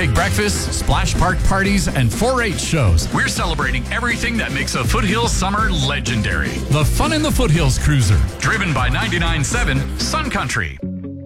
pancake breakfasts, splash park parties, and 4-H shows. We're celebrating everything that makes a Foothills summer legendary. The Fun in the Foothills Cruiser, driven by 99.7 Sun Country.